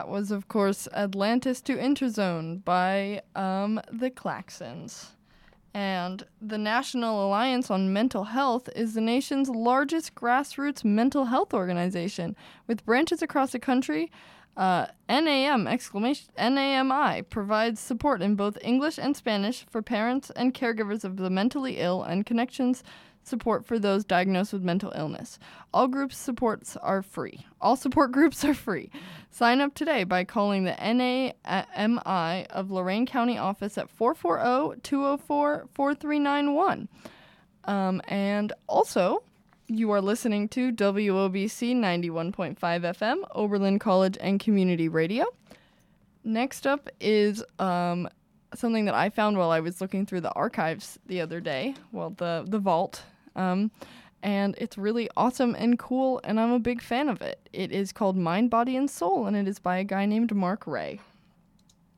was, of course, Atlantis to Interzone by the Klaxons. And the National Alliance on Mental Health is the nation's largest grassroots mental health organization, with branches across the country. NAMI provides support in both English and Spanish for parents and caregivers of the mentally ill, and connections support for those diagnosed with mental illness. All support groups are free. Sign up today by calling the NAMI of Lorain County office at 440-204-4391. And also, you are listening to WOBC 91.5 FM, Oberlin College and Community Radio. Next up is something that I found while I was looking through the archives the other day, the vault, and it's really awesome and cool, and I'm a big fan of it. It is called Mind, Body, and Soul, and it is by a guy named Mark Ray.